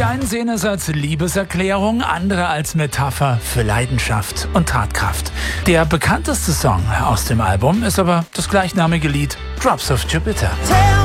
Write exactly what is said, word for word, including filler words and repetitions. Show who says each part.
Speaker 1: Die einen sehen es als Liebeserklärung, andere als Metapher für Leidenschaft und Tatkraft. Der bekannteste Song aus dem Album ist aber das gleichnamige Lied Drops of Jupiter.